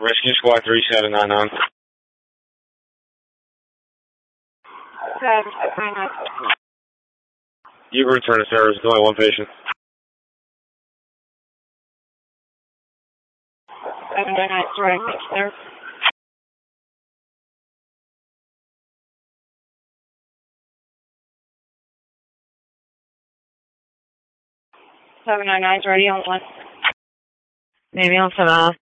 Rescue Squad 3799. You can return to service. There's only one patient. 799, sorry, there. 799's ready on one. Maybe on 7.